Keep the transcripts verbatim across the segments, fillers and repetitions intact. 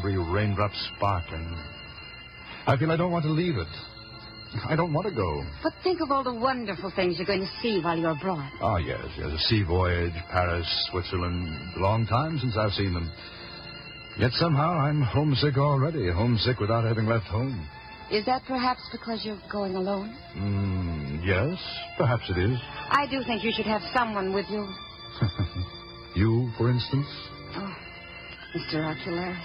every raindrop sparkling. I feel I don't want to leave it. I don't want to go. But think of all the wonderful things you're going to see while you're abroad. Oh, yes, yes. A sea voyage, Paris, Switzerland. A long time since I've seen them. Yet somehow I'm homesick already. Homesick without having left home. Is that perhaps because you're going alone? Mm, yes, perhaps it is. I do think you should have someone with you. You, for instance? Oh, Mister Archelaus.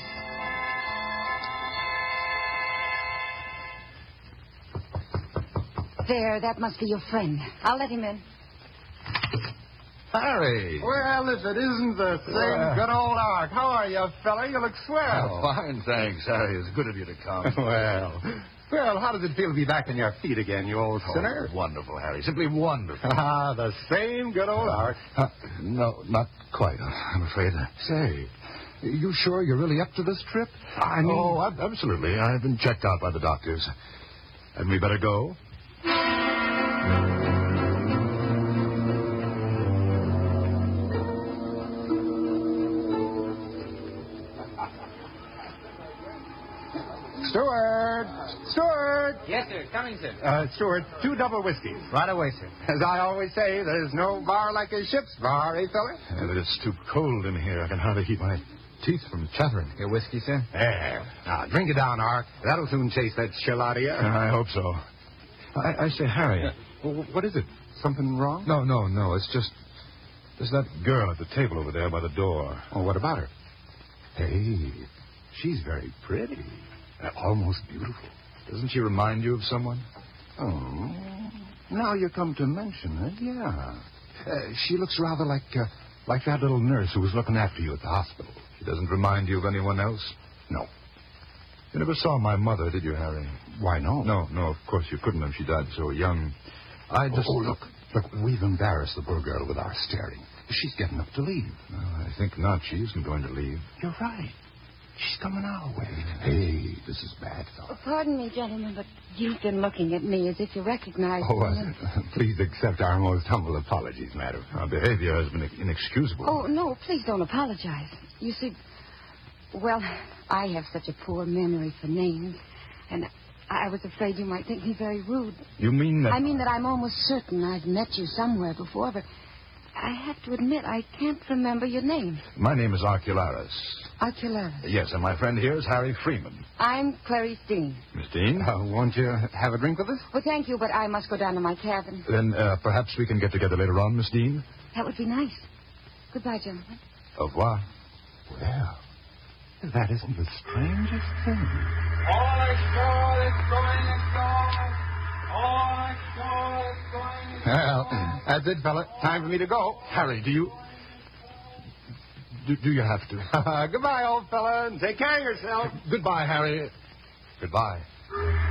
There, that must be your friend. I'll let him in. Harry. Well, if it isn't the same well, good old Art. How are you, fella? You look swell. Oh, fine, thanks, Harry. It's good of you to come. well, well, how does it feel to be back on your feet again, you old oh, sinner? Wonderful, Harry. Simply wonderful. Ah, the same good old Art. Uh, no, not quite, I'm afraid. Say, you sure you're really up to this trip? I mean... Oh, absolutely. I've been checked out by the doctors. Hadn't we better go? Steward! Steward! Yes, sir. Coming, sir. Uh, Steward, two double whiskeys. Right away, sir. As I always say, there's no bar like a ship's bar, eh, fella? Yeah, but it's too cold in here. I can hardly keep my teeth from chattering. Your whiskey, sir? There. Now, drink it down, Art. That'll soon chase that chill out of you. I hope so. I, I say, Harry. Uh, well, what is it? Something wrong? No, no, no. It's just... There's that girl at the table over there by the door. Oh, what about her? Hey, she's very pretty. Uh, almost beautiful. Doesn't she remind you of someone? Oh, now you come to mention it, yeah. Uh, she looks rather like uh, like that little nurse who was looking after you at the hospital. She doesn't remind you of anyone else? No. You never saw my mother, did you, Harry? Why, no. No, no, of course you couldn't have. She died so young. I just... Oh, oh look. Look, we've embarrassed the poor girl with our staring. She's getting up to leave. No, I think not. She isn't going to leave. You're right. She's coming our way. Hey, this is bad, though. Oh, pardon me, gentlemen, but you've been looking at me as if you recognized oh, me. Uh, please accept our most humble apologies, madam. Our behavior has been inexcusable. Oh, no, please don't apologize. You see, well, I have such a poor memory for names, and I was afraid you might think me very rude. You mean that... I mean that I'm almost certain I've met you somewhere before, but I have to admit I can't remember your name. My name is Archelaus. Archelaus? Yes, and my friend here is Harry Freeman. I'm Clarice Dean. Miss Dean? Uh, won't you have a drink with us? Well, thank you, but I must go down to my cabin. Then uh, perhaps we can get together later on, Miss Dean? That would be nice. Goodbye, gentlemen. Au revoir. Well, that isn't the strangest thing. All ashore, it's going, it's going. All ashore, it's going, it's Well, going. that's it, fella. Time for me to go. Harry, do you... Do, do you have to? Goodbye, old fella, and take care of yourself. Goodbye, Harry. Goodbye.